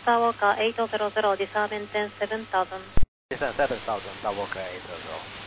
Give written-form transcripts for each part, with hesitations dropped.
Star Walker 800, disarm maintain 7000. Descend 7000, Star Walker 800.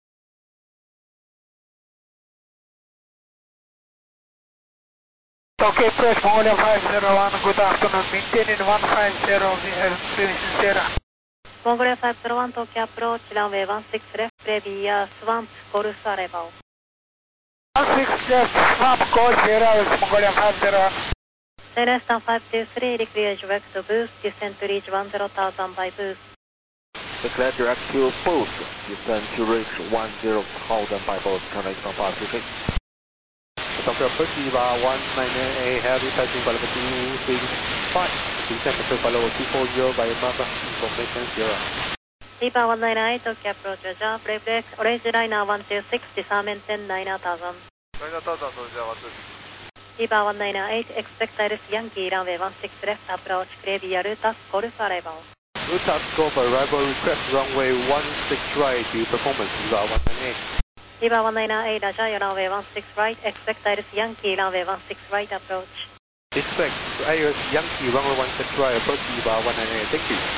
Okay, press Mongolia 501, good afternoon, maintaining 150, we have Station Sierra. Mongolia 501, Tokyo approach, runway 16 left, via Swamp, Golf arrival. 16 left, Swamp, Golf, Sierra, Mongolia 501. Less than 523, declare direct to boost, descend to reach 10,000 by boost. Declare direct to boost, descend to reach 10,000 by boost, connect from 526. Dr. Approach EVA 198, heavy passing by level 265. Descend to follow 240 by Mama, information 0. EVA 198, Tokyo approach, Roger, brake break, orange liner 126, disarm maintain 9000. 9000,それじゃあ EVA 198, expect Iris Yankee, runway 16 left, approach, clear via Rutas, Golf arrival. Rutas Golf arrival, request runway 16 right, the performance EVA 198. EVA 198, Roger, runway 16 right, expect Iris Yankee, runway 16 right, approach. Expect Iris Yankee, runway 16 right, approach EVA 198, thank you.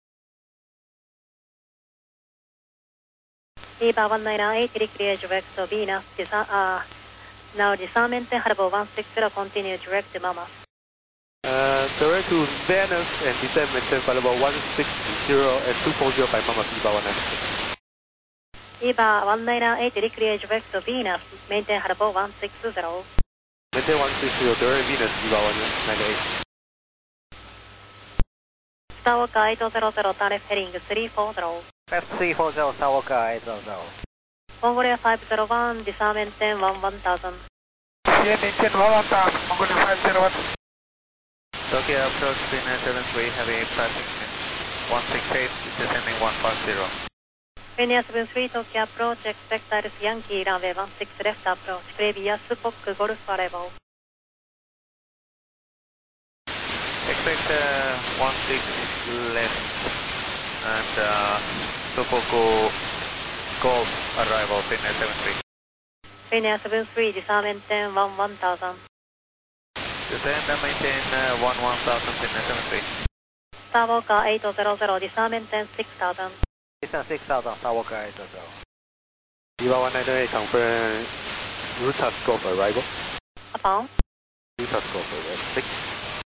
EVA 198, declare direct to Venus, now disarm maintain Harbour 160, continue direct to Mama. Direct to Venus and descend maintain Harbour 160 and 240 by Mama EVA 196. EVA 198, declare direct to Venus, maintain Harbour 160. Maintain 160, direct Venus EVA 198. Star Walker 800, turn left heading 340. Left 340, Star Walker 800. Mongolia 501, disarm maintain 1000. Yeah, maintain 1000, Mongolia 501. Tokyo approach 3973, heavy passing 168, descending 150. Linear 73, Tokyo approach, expect Iris Yankee, runway 16 left approach, clear via Spok, Golf arrival. Expect 16 left and Topoko Golf arrival, Linear 73. Linear 73, disarm maintain 1000. Descend and maintain 1000, Linear 73. Star Walker 800, disarm maintain 6000. Descend 6000, Star Walker 800. EVA 198, confirm Rutas Golf arrival. Upon. Rutas Golf arrival, thank you.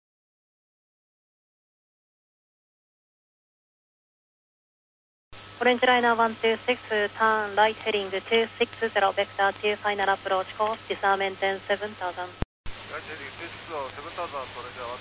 Orange liner 126, turn right heading 260, vector to final approach course, disarm maintain 7000. Right heading 260, 7000,それじゃあ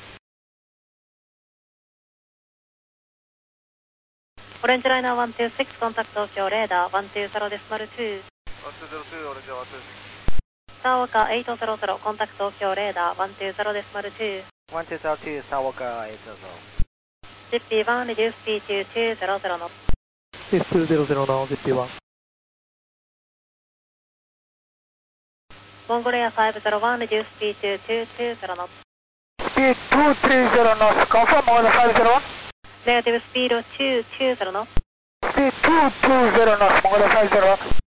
Orange liner 126, contact Tokyo radar 120.2. 120.2, オレンジは Star Walker 800, contact Tokyo radar 120.2. 120, Star Walker 800. ZP1, reduce speed to 200 knots. It's 200 now, ZP1. Mongolia 501, reduce speed to 220 knots. Speed 230 knots, confirm Mongolia 501. Negative speed of 220 knots. Speed 220 knots, Mongolia 501.